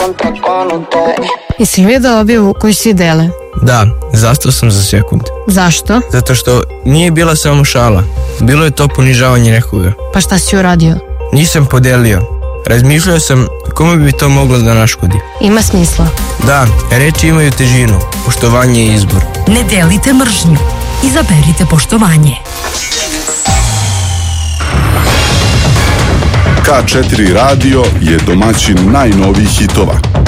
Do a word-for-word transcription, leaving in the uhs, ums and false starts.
Jesi li vidio objavu koju svi dele? Da, zastao sam za sekund. Zašto? Zato što nije bila samo šala. Bilo je to ponižavanje nekoga. Pa šta si uradio? Nisam podelio. Razmišljao sam kome bi to moglo da naškodi. Ima smisla. Da, reči imaju težinu. Poštovanje je izbor. Ne delite mržnju. Izaberite poštovanje. K četiri radio je domaćin najnovijih hitova.